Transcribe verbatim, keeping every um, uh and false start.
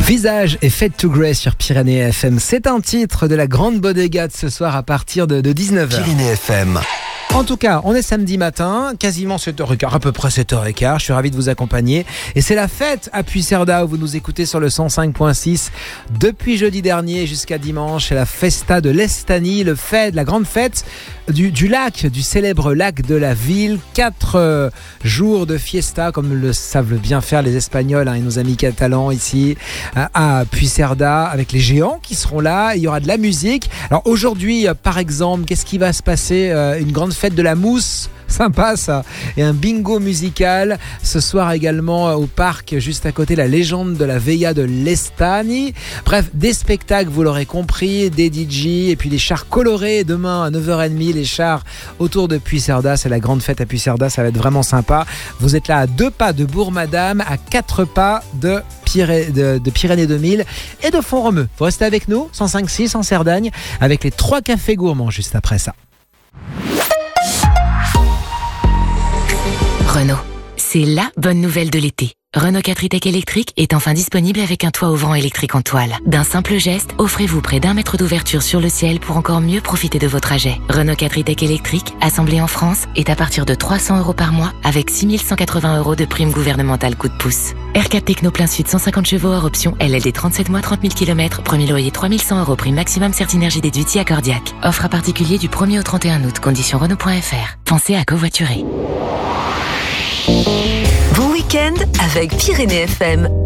Visage et Fade to Grey sur Pyrénées F M. C'est un titre de la Grande Bodega de ce soir à partir de, de dix-neuf heures. Pyrénées F M. En tout cas, on est samedi matin, quasiment sept heures quinze, à peu près sept heures quinze. Je suis ravi de vous accompagner. Et c'est la fête à Puigcerdà où vous nous écoutez sur le cent cinq point six. Depuis jeudi dernier jusqu'à dimanche, c'est la Festa de l'Estany, le fait, la grande fête du, du lac, du célèbre lac de la ville. Quatre euh, jours de fiesta, comme le savent bien faire les Espagnols hein, et nos amis catalans ici à, à Puigcerdà, avec les géants qui seront là. Il y aura de la musique. Alors aujourd'hui, par exemple, qu'est-ce qui va se passer euh, Une grande fête de la mousse, sympa ça, et un bingo musical ce soir également au parc juste à côté, la légende de la Veilla de l'Estany. Bref, des spectacles, vous l'aurez compris, des D J et puis des chars colorés demain à neuf heures trente, les chars autour de Puigcerdà. C'est la grande fête à Puigcerdà, ça va être vraiment sympa. Vous êtes là à deux pas de Bourg-Madame, à quatre pas de Piré, de, de Pyrénées deux mille et de Font-Romeu. Vous restez avec nous, cent cinq six en Cerdagne, avec les trois cafés gourmands juste après ça. Renault, c'est la bonne nouvelle de l'été. Renault quatre e-Tech électrique est enfin disponible avec un toit ouvrant électrique en toile. D'un simple geste, offrez-vous près d'un mètre d'ouverture sur le ciel pour encore mieux profiter de vos trajets. Renault quatre e-Tech électrique, assemblé en France, est à partir de trois cents euros par mois avec six mille cent quatre-vingts euros de prime gouvernementale coup de pouce. R quatre Techno plein sud cent cinquante chevaux hors option, L L D trente-sept mois trente mille kilomètres, premier loyer trois mille cent euros, prime maximum Certinergie déduit à Cordiac. Offre à particulier du premier au trente et un août, conditions Renault point F R. Pensez à covoiturer. Bon week-end avec Pyrénées F M.